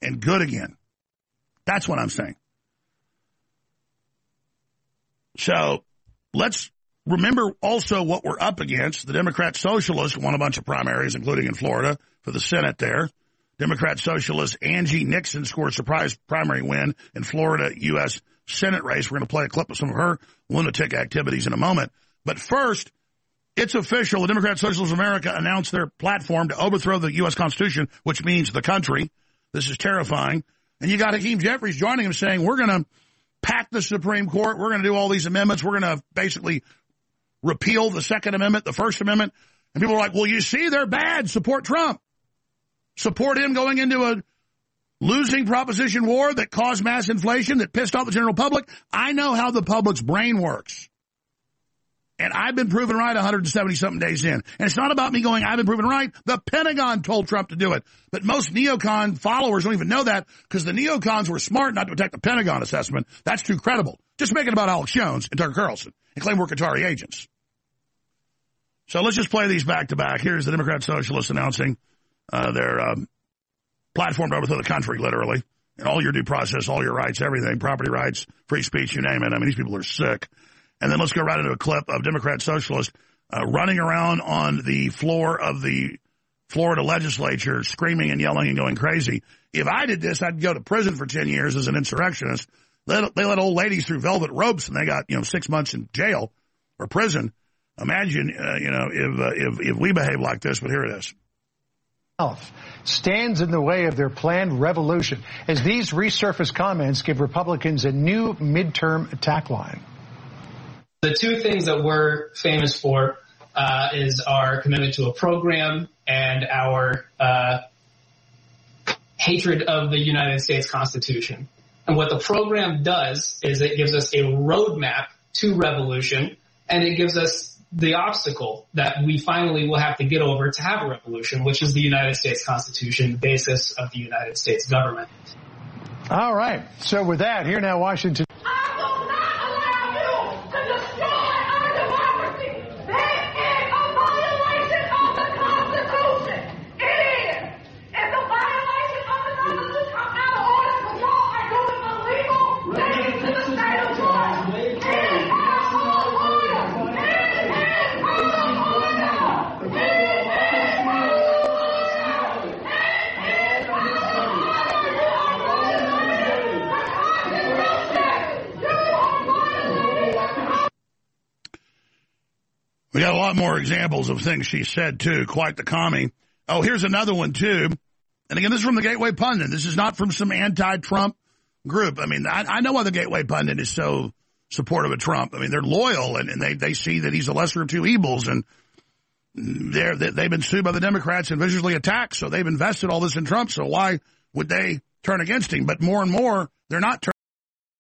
and good again. That's what I'm saying. So let's remember also what we're up against. The Democrat Socialists won a bunch of primaries, including in Florida, for the Senate there. Democrat Socialist Angie Nixon scored a surprise primary win in Florida U.S. Senate race. We're going to play a clip of some of her lunatic activities in a moment. But first, it's official. The Democrat Socialists of America announced their platform to overthrow the U.S. Constitution, which means the country. This is terrifying. And you got Hakeem Jeffries joining him saying, we're going to pack the Supreme Court. We're going to do all these amendments. We're going to basically repeal the Second Amendment, the First Amendment. And people are like, well, you see, they're bad. Support Trump. Support him going into a losing proposition war that caused mass inflation, that pissed off the general public. I know how the public's brain works. And I've been proven right 170-something days in. And it's not about me going, I've been proven right. The Pentagon told Trump to do it. But most neocon followers don't even know that because the neocons were smart not to attack the Pentagon assessment. That's too credible. Just make it about Alex Jones and Tucker Carlson and claim we're Qatari agents. So let's just play these back to back. Here's the Democrat Socialists announcing their platform to overthrow the country, literally. And all your due process, all your rights, everything, property rights, free speech, you name it. I mean, these people are sick. And then let's go right into a clip of Democrat Socialists running around on the floor of the Florida legislature, screaming and yelling and going crazy. If I did this, I'd go to prison for 10 years as an insurrectionist. They let old ladies through velvet ropes, and they got 6 months in jail or prison. Imagine, if we behave like this, but here it is. Stands in the way of their planned revolution as these resurfaced comments give Republicans a new midterm attack line. The two things that we're famous for is our commitment to a program and our hatred of the United States Constitution. And what the program does is it gives us a roadmap to revolution, and it gives us the obstacle that we finally will have to get over to have a revolution, which is the United States Constitution, the basis of the United States government. All right. So with that, here now, Washington. We got a lot more examples of things she said, too. Quite the commie. Oh, here's another one, too. And again, this is from the Gateway Pundit. This is not from some anti-Trump group. I mean, I know why the Gateway Pundit is so supportive of Trump. I mean, they're loyal, and they see that he's the lesser of two evils, and they've been sued by the Democrats and viciously attacked, so they've invested all this in Trump, so why would they turn against him? But more and more, they're not turning